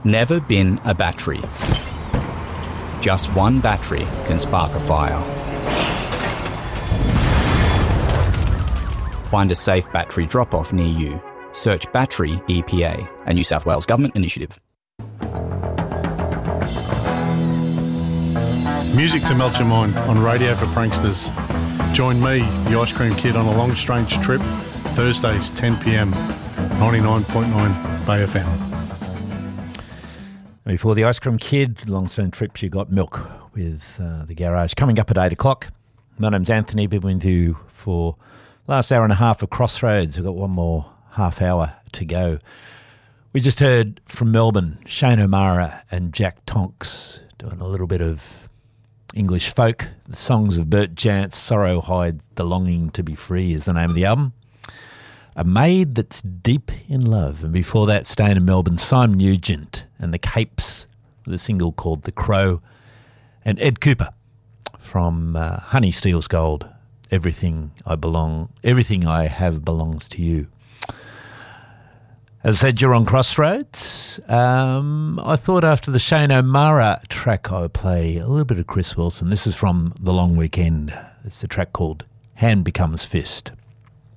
Never been a battery. Just one battery can spark a fire. Find a safe battery drop-off near you. Search Battery EPA, a New South Wales government initiative. Music to melt your mind on Radio for Pranksters. Join me, the Ice Cream Kid, on a long strange trip, Thursdays 10pm, 99.9 Bay FM. Before the Ice Cream Kid, long strange trips, you got Milk with The Garage. Coming up at 8 o'clock. My name's Anthony, been with you for the last hour and a half of Crossroads. We've got one more half hour to go. We just heard from Melbourne, Shane O'Mara and Jack Tonks doing a little bit of English folk. The songs of Bert Jantz, Sorrow Hides the Longing to Be Free is the name of the album. A Maid That's Deep in Love. And before that, staying in Melbourne, Simon Nugent and the Capes with a single called The Crow. And Ed Cooper from Honey Steals Gold. Everything I have belongs to you. As I said, you're on Crossroads. I thought after the Shane O'Mara track, I would play a little bit of Chris Wilson. This is from The Long Weekend. It's the track called Hand Becomes Fist.